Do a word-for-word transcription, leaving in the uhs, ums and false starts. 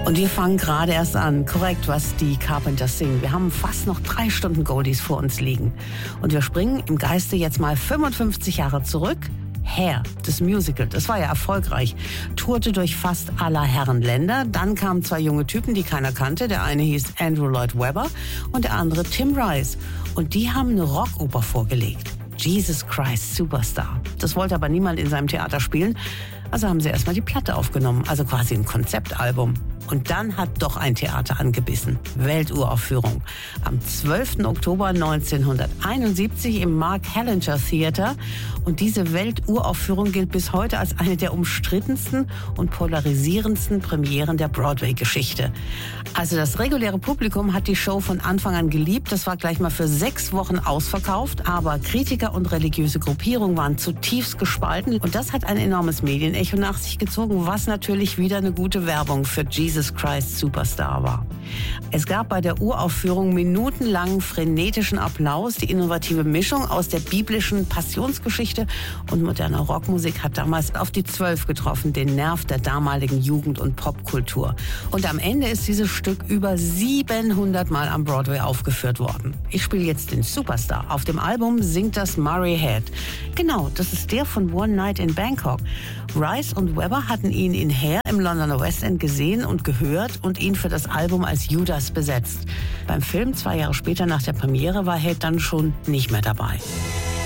Und wir fangen gerade erst an. Korrekt, was die Carpenters singen. Wir haben fast noch drei Stunden Goldies vor uns liegen. Und wir springen im Geiste jetzt mal fünfundfünfzig Jahre zurück. Hair, das Musical, das war ja erfolgreich, tourte durch fast aller Herren Länder. Dann kamen zwei junge Typen, die keiner kannte. Der eine hieß Andrew Lloyd Webber und der andere Tim Rice. Und die haben eine Rockoper vorgelegt. Jesus Christ Superstar. Das wollte aber niemand in seinem Theater spielen. Also haben sie erstmal die Platte aufgenommen, also quasi ein Konzeptalbum. Und dann hat doch ein Theater angebissen. Welturaufführung. Am zwölften Oktober neunzehnhunderteinundsiebzig im Mark Hellinger Theater. Und diese Welturaufführung gilt bis heute als eine der umstrittensten und polarisierendsten Premieren der Broadway-Geschichte. Also das reguläre Publikum hat die Show von Anfang an geliebt. Das war gleich mal für sechs Wochen ausverkauft. Aber Kritiker und religiöse Gruppierungen waren zutiefst gespalten. Und das hat ein enormes Medienecho nach sich gezogen, was natürlich wieder eine gute Werbung für Jesus Christ Superstar war. Es gab bei der Uraufführung minutenlangen frenetischen Applaus. Die innovative Mischung aus der biblischen Passionsgeschichte und moderner Rockmusik hat damals auf die Zwölf getroffen, den Nerv der damaligen Jugend- und Popkultur. Und am Ende ist dieses Stück über siebenhundert Mal am Broadway aufgeführt worden. Ich spiele jetzt den Superstar. Auf dem Album singt das Murray Head. Genau, das ist der von One Night in Bangkok. Rice und Webber hatten ihn in Hair im Londoner West End gesehen und gehört und ihn für das Album als Judas besetzt. Beim Film zwei Jahre später nach der Premiere war Head dann schon nicht mehr dabei.